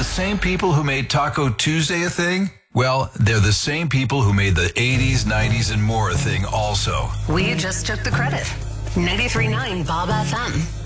the same people who made Taco Tuesday a thing? Well, they're the same people who made the 80s, 90s, and more a thing also. We just took the credit. 93.9 Bob FM.